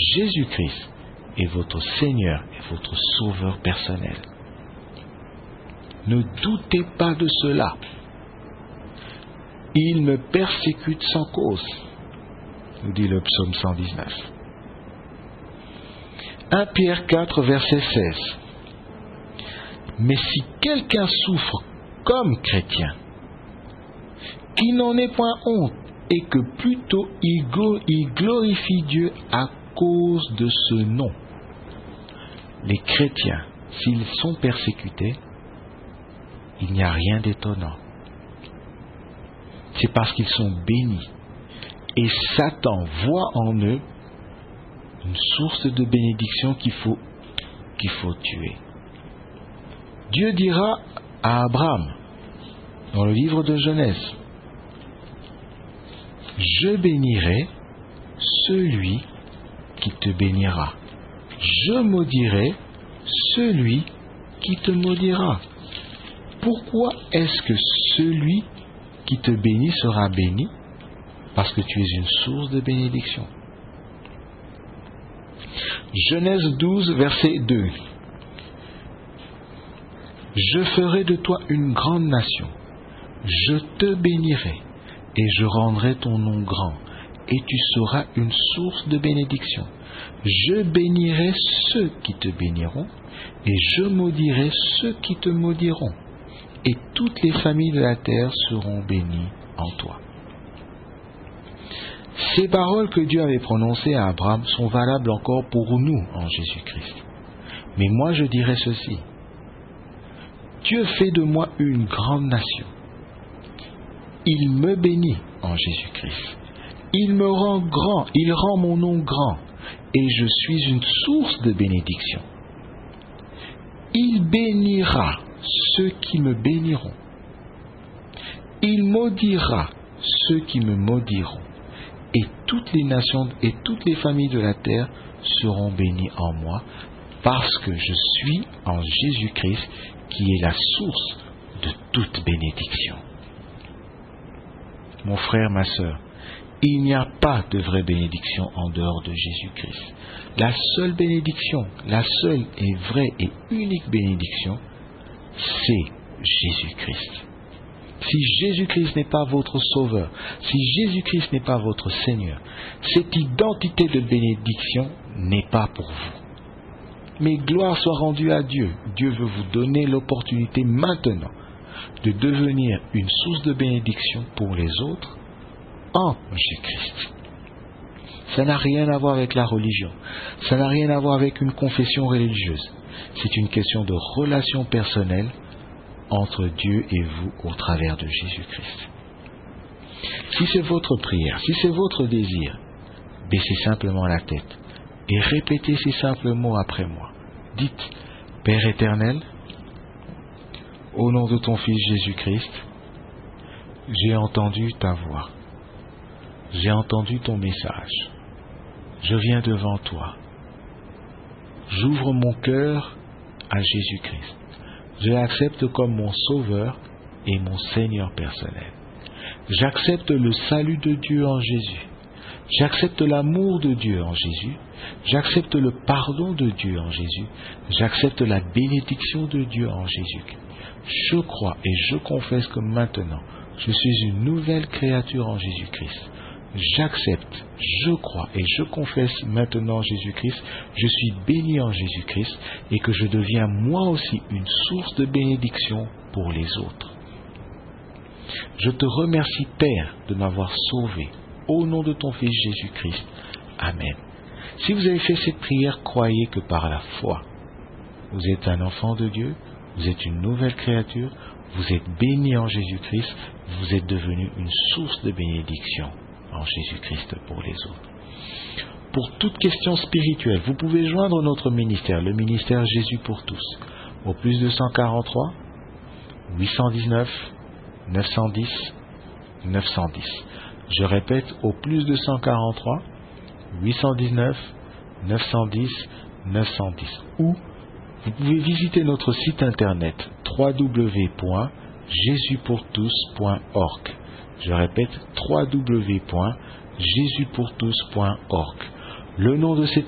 Jésus-Christ est votre Seigneur et votre Sauveur personnel. Ne doutez pas de cela. Il me persécute sans cause, nous dit le psaume 119. 1 Pierre 4, verset 16. Mais si quelqu'un souffre comme chrétien, qu'il n'en ait point honte, et que plutôt il glorifie Dieu à cause de ce nom. Les chrétiens, s'ils sont persécutés, il n'y a rien d'étonnant. C'est parce qu'ils sont bénis. Et Satan voit en eux une source de bénédiction qu'il faut tuer. Dieu dira à Abraham, dans le livre de Genèse, je bénirai celui qui te bénira. Je maudirai celui qui te maudira. Pourquoi est-ce que celui qui te bénit sera béni? Parce que tu es une source de bénédiction. Genèse 12, verset 2. Je ferai de toi une grande nation. Je te bénirai et je rendrai ton nom grand, et tu seras une source de bénédiction. Je bénirai ceux qui te béniront, et je maudirai ceux qui te maudiront, et toutes les familles de la terre seront bénies en toi. Ces paroles que Dieu avait prononcées à Abraham sont valables encore pour nous en Jésus-Christ. Mais moi je dirais ceci: Dieu fait de moi une grande nation. Il me bénit en Jésus-Christ. Il me rend grand, il rend mon nom grand, et je suis une source de bénédiction. Il bénira ceux qui me béniront. Il maudira ceux qui me maudiront. Et toutes les nations et toutes les familles de la terre seront bénies en moi, parce que je suis en Jésus-Christ, qui est la source de toute bénédiction. Mon frère, ma sœur, il n'y a pas de vraie bénédiction en dehors de Jésus-Christ. La seule bénédiction, la seule et vraie et unique bénédiction, c'est Jésus-Christ. Si Jésus-Christ n'est pas votre Sauveur, si Jésus-Christ n'est pas votre Seigneur, cette identité de bénédiction n'est pas pour vous. Mais gloire soit rendue à Dieu. Dieu veut vous donner l'opportunité maintenant de devenir une source de bénédiction pour les autres en Jésus-Christ. Ça n'a rien à voir avec la religion. Ça n'a rien à voir avec une confession religieuse. C'est une question de relation personnelle entre Dieu et vous au travers de Jésus-Christ. Si c'est votre prière, si c'est votre désir, baissez simplement la tête et répétez ces simples mots après moi. Dites: Père éternel, au nom de ton Fils Jésus-Christ, j'ai entendu ta voix. J'ai entendu ton message. Je viens devant toi. J'ouvre mon cœur à Jésus-Christ. Je l'accepte comme mon Sauveur et mon Seigneur personnel. J'accepte le salut de Dieu en Jésus. J'accepte l'amour de Dieu en Jésus. J'accepte le pardon de Dieu en Jésus. J'accepte la bénédiction de Dieu en Jésus. Je crois et je confesse que maintenant, je suis une nouvelle créature en Jésus-Christ. J'accepte, je crois et je confesse maintenant Jésus-Christ, je suis béni en Jésus-Christ et que je deviens moi aussi une source de bénédiction pour les autres. Je te remercie, Père, de m'avoir sauvé. Au nom de ton Fils Jésus-Christ. Amen. Si vous avez fait cette prière, croyez que par la foi, vous êtes un enfant de Dieu, vous êtes une nouvelle créature, vous êtes béni en Jésus-Christ, vous êtes devenu une source de bénédiction en Jésus-Christ pour les autres. Pour toute question spirituelle, vous pouvez joindre notre ministère, le ministère Jésus pour tous, au plus 243 819 910 910. Je répète, au plus 243 819 910 910. Ou vous pouvez visiter notre site internet www.jesuspourtous.org. Je répète, www.jesuspourtous.org. Le nom de cette